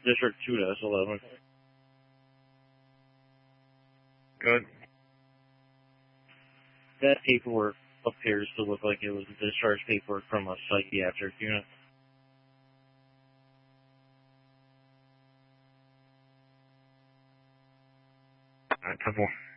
District 2-11. Good. That paperwork appears to look like it was discharge paperwork from a psychiatric unit. Alright, 10-4.